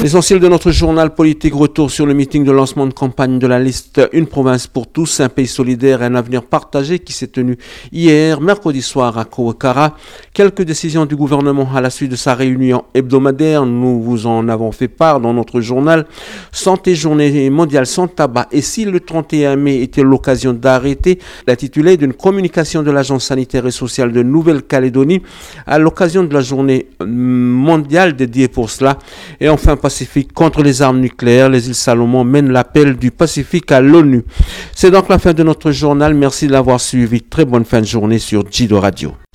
L'essentiel de notre journal politique, retour sur le meeting de lancement de campagne de la liste Une province pour tous, un pays solidaire et un avenir partagé qui s'est tenu hier, mercredi soir à Kouakara. Quelques décisions du gouvernement à la suite de sa réunion hebdomadaire, nous vous en avons fait part dans notre journal. Santé, journée mondiale sans tabac. Et si le 31 mai était l'occasion d'arrêter, l'intitulé d'une communication de l'Agence sanitaire et sociale de Nouvelle-Calédonie à l'occasion de la journée mondiale dédiée pour cela. Et enfin, Pacifique contre les armes nucléaires. Les îles Salomon mènent l'appel du Pacifique à l'ONU. C'est donc la fin de notre journal. Merci de l'avoir suivi. Très bonne fin de journée sur Jido Radio.